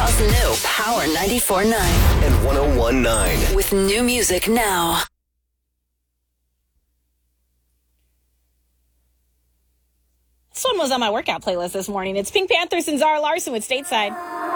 Montreal's new Power 94.9 and 101.9. with new music now. This one was on my workout playlist this morning. It's Pink Panthers and Zara Larsson with Stateside.